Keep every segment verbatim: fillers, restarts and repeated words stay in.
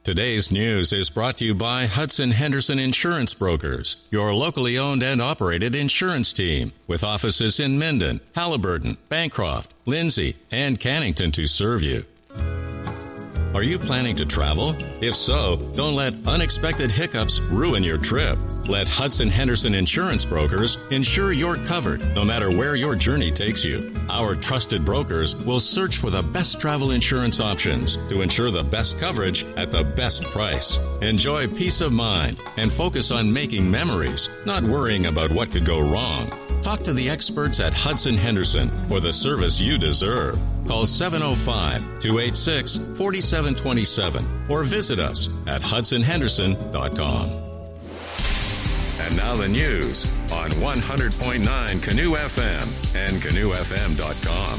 Today's news is brought to you by Hudson Henderson Insurance Brokers, your locally owned and operated insurance team, with offices in Minden, Halliburton, Bancroft, Lindsay, and Cannington to serve you. Are you planning to travel? If so, don't let unexpected hiccups ruin your trip. Let Hudson Henderson Insurance Brokers ensure you're covered no matter where your journey takes you. Our trusted brokers will search for the best travel insurance options to ensure the best coverage at the best price. Enjoy peace of mind and focus on making memories, not worrying about what could go wrong. Talk to the experts at Hudson Henderson for the service you deserve. Call seven oh five, two eight six, four seven two seven or visit us at hudson henderson dot com. And now the news on one hundred point nine Canoe F M and canoe f m dot com.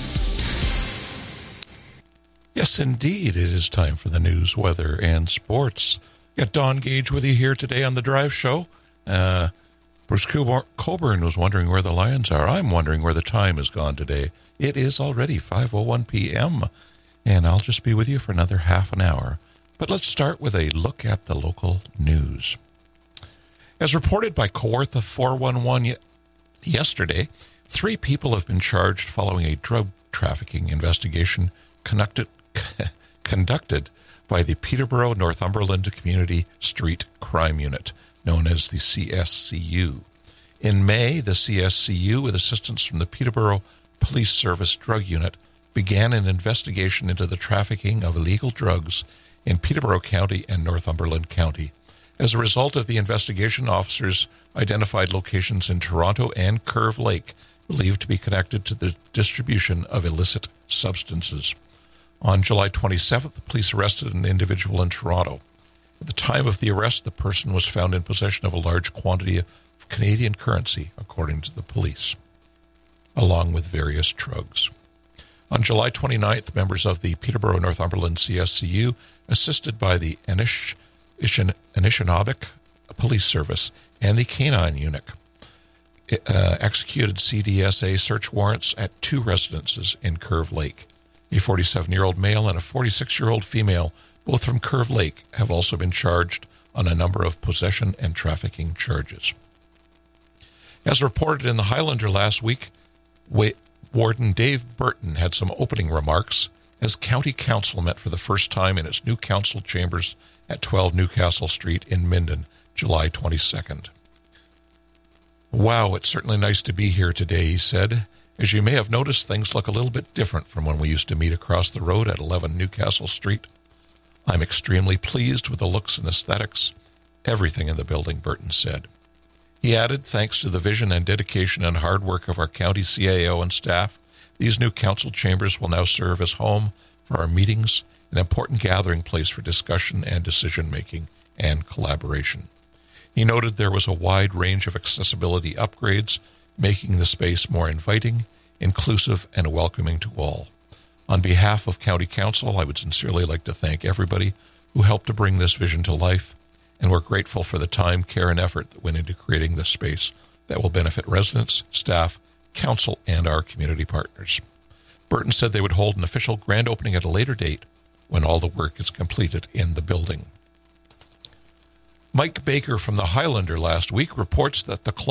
Yes, indeed, it is time for the news, weather, and sports. Got Don Gage with you here today on the Drive Show. Uh, Bruce Coburn was wondering where the Lions are. I'm wondering where the time has gone today. It is already five oh one p.m., and I'll just be with you for another half an hour. But let's start with a look at the local news. As reported by Kawartha four one one yesterday, three people have been charged following a drug trafficking investigation conducted, conducted by the Peterborough Northumberland Community Street Crime Unit, known as the C S C U. In May, the C S C U, with assistance from the Peterborough Police Service Drug Unit, began an investigation into the trafficking of illegal drugs in Peterborough County and Northumberland County. As a result of the investigation, officers identified locations in Toronto and Curve Lake believed to be connected to the distribution of illicit substances. On July twenty-seventh, the police arrested an individual in Toronto. At the time of the arrest, the person was found in possession of a large quantity of Canadian currency, according to the police, along with various drugs. On July twenty-ninth, members of the Peterborough Northumberland C S C U, assisted by the Anish, Anishinaabe Police Service and the Canine Unit, uh, executed C D S A search warrants at two residences in Curve Lake. A forty-seven-year-old male and a forty-six-year-old female, both from Curve Lake, have also been charged on a number of possession and trafficking charges. As reported in the Highlander last week, Warden Dave Burton had some opening remarks as County Council met for the first time in its new council chambers at twelve Newcastle Street in Minden, July twenty-second. Wow, it's certainly nice to be here today, he said. As you may have noticed, things look a little bit different from when we used to meet across the road at eleven Newcastle Street. I'm extremely pleased with the looks and aesthetics, everything in the building, Burton said. He added, thanks to the vision and dedication and hard work of our county C A O and staff, these new council chambers will now serve as home for our meetings, an important gathering place for discussion and decision-making and collaboration. He noted there was a wide range of accessibility upgrades, making the space more inviting, inclusive, and welcoming to all. On behalf of County Council, I would sincerely like to thank everybody who helped to bring this vision to life, and we're grateful for the time, care, and effort that went into creating this space that will benefit residents, staff, council, and our community partners. Burton said they would hold an official grand opening at a later date when all the work is completed in the building. Mike Baker from the Highlander last week reports that the